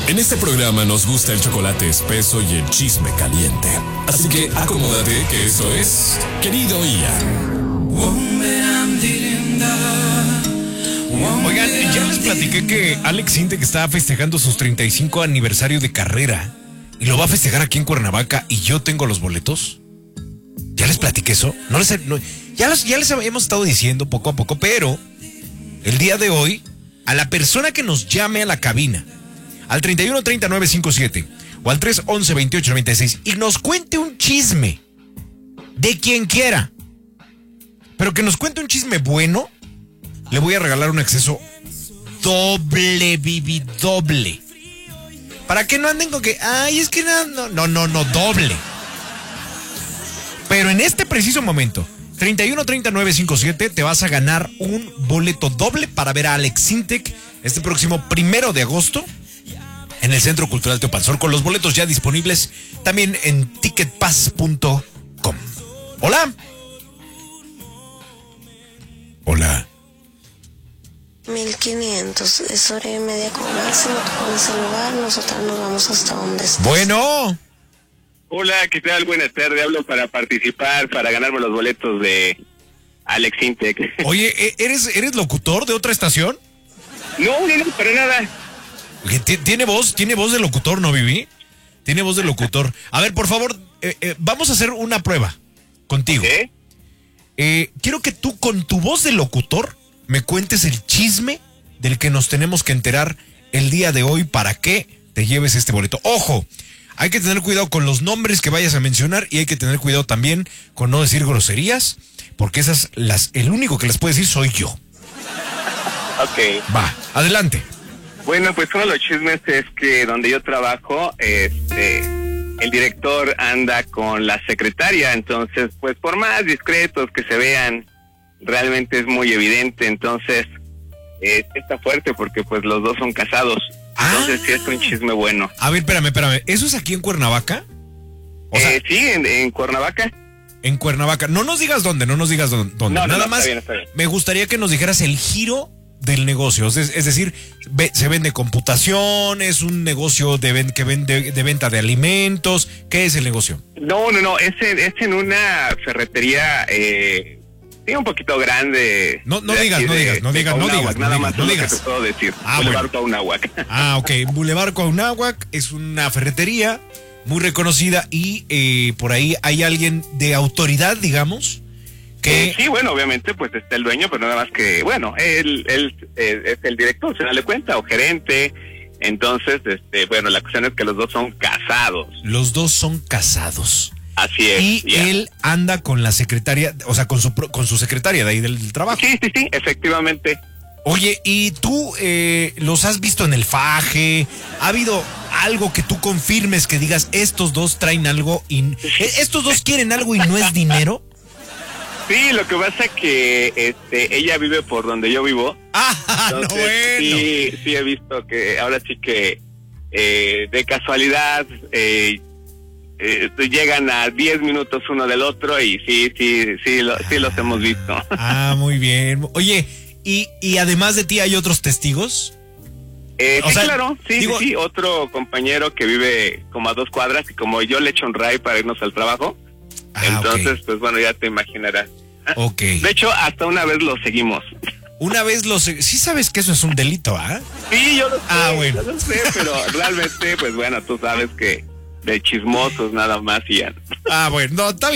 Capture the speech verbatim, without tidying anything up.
En este programa nos gusta el chocolate espeso y el chisme caliente. Así que acomódate que eso es Querido Ian. Oigan, ya les platiqué que Alex Intec estaba festejando sus treinta y cinco aniversario de carrera y lo va a festejar aquí en Cuernavaca y yo tengo los boletos. ¿Ya les platiqué eso? No les, no, ya, los, ya les hemos estado diciendo poco a poco, pero el día de hoy, a la persona que nos llame a la cabina, al treinta y uno treinta nueve cincuenta y siete o al tres once veintiocho noventa y seis y nos cuente un chisme de quien quiera, pero que nos cuente un chisme bueno, le voy a regalar un acceso doble, Bibi, doble. Para que no anden con que, ay, es que no, no, no, no, no, doble. Pero en este preciso momento, treinta y uno treinta nueve cincuenta y siete, te vas a ganar un boleto doble para ver a Alex Intec este próximo primero de agosto en el Centro Cultural Teopanzol, con los boletos ya disponibles también en ticket pass punto com. Hola. Hola. mil quinientos, es hora y media como máximo, tú pones el lugar, nosotros nos vamos hasta donde estés. Bueno. Hola, ¿qué tal? Buenas tardes, hablo para participar, para ganarme los boletos de Alex Intec. Oye, ¿eres, ¿eres locutor de otra estación? No, no, no, para nada. ¿Tiene voz? ¿Tiene voz de locutor, no, Vivi? Tiene voz de locutor. A ver, por favor, eh, eh, vamos a hacer una prueba contigo. ¿Eh? Eh, quiero que tú con tu voz de locutor me cuentes el chisme del que nos tenemos que enterar el día de hoy para que te lleves este boleto. ¡Ojo! Hay que tener cuidado con los nombres que vayas a mencionar y hay que tener cuidado también con no decir groserías, porque esas, las, el único que las puede decir soy yo. Ok. Va, adelante. Bueno, pues uno de los chismes es que donde yo trabajo, este, el director anda con la secretaria, entonces, pues por más discretos que se vean, realmente es muy evidente, entonces, eh, está fuerte porque pues los dos son casados, entonces ah. sí es un chisme bueno. A ver, espérame, espérame, ¿eso es aquí en Cuernavaca? O sea, eh, sí, en, en Cuernavaca. En Cuernavaca, no nos digas dónde, no nos digas dónde, no, nada no, no, más, está bien, está bien. Me gustaría que nos dijeras el giro del negocio, es, es decir, ve, se vende computación, es un negocio de, ven, que vende, de venta de alimentos, ¿qué es el negocio? No, no, no, es en, es en una ferretería, eh, sí, un poquito grande. No, no digas, no digas, no digas, no digas, nada no más digas, no lo digas. que te puedo decir. Ah, Boulevard bueno. Cuauhnáhuac. Ah, ok, Boulevard Cuauhnáhuac es una ferretería muy reconocida y eh, por ahí hay alguien de autoridad, digamos. Eh, sí, bueno, obviamente pues está el dueño, pero nada más que, bueno, él, él eh, es el director, se da cuenta, o gerente, entonces, este, bueno, la cuestión es que los dos son casados. Los dos son casados. Así es. Y yeah. él anda con la secretaria, o sea, con su con su secretaria de ahí del, del trabajo. Sí, sí, sí, efectivamente. Oye, ¿y tú eh, los has visto en el faje? ¿Ha habido algo que tú confirmes que digas, estos dos traen algo y estos dos quieren algo y no es dinero? Sí, lo que pasa es que este, ella vive por donde yo vivo. Ah, entonces, no, bueno. Sí, sí he visto que ahora sí que eh, de casualidad eh, eh, llegan a diez minutos uno del otro y sí, sí, sí, lo, sí los hemos visto. Ah, muy bien. Oye, ¿y, y además de ti hay otros testigos? Eh, o sí, sea, claro, sí, digo, sí, sí, otro compañero que vive como a dos cuadras y como yo le echo un ray para irnos al trabajo. Ah, entonces, okay. Pues bueno, ya te imaginarás. Ok. De hecho, hasta una vez lo seguimos. Una vez lo seguimos. Sí sabes que eso es un delito, ¿ah? ¿eh? Sí, yo lo sé, ah, bueno. yo lo sé, pero realmente, pues bueno, tú sabes que de chismosos nada más y ya. Ah, bueno, no, está bien.